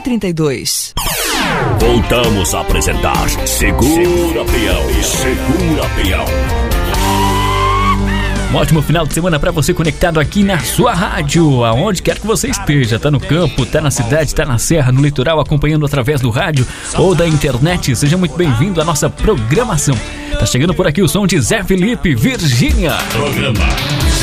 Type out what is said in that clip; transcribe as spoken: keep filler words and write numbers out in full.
trinta e dois. Voltamos a apresentar Segura Peão, Segura Peão. Um ótimo final de semana para você conectado aqui na sua rádio, aonde quer que você esteja, tá no campo, tá na cidade, tá na serra, no litoral, acompanhando através do rádio ou da internet. Seja muito bem-vindo à nossa programação. Tá chegando por aqui o som de Zé Felipe, Virgínia. Programa